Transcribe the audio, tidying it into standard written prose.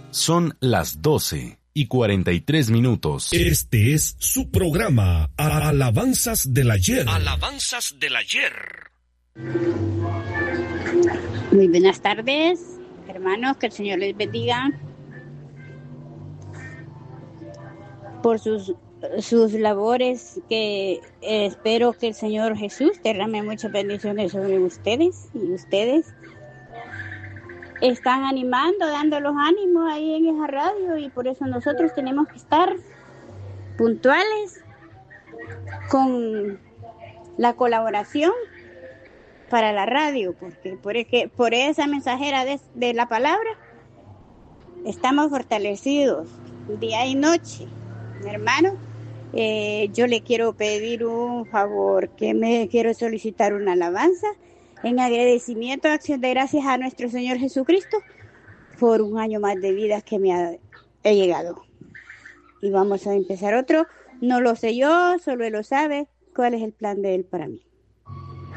Son las 12:43. Este es su programa, Alabanzas del Ayer. Alabanzas del Ayer. Muy buenas tardes, hermanos, que el Señor les bendiga por sus labores, que espero que el Señor Jesús derrame muchas bendiciones sobre ustedes, y ustedes están animando, dando los ánimos ahí en esa radio, y por eso nosotros tenemos que estar puntuales con la colaboración para la radio, porque por esa mensajera de la palabra estamos fortalecidos día y noche. Hermano, yo le quiero pedir un favor, que me quiero solicitar una alabanza en agradecimiento, acción de gracias a nuestro Señor Jesucristo por un año más de vida que me ha llegado. Y vamos a empezar otro. No lo sé yo, solo Él lo sabe cuál es el plan de Él para mí.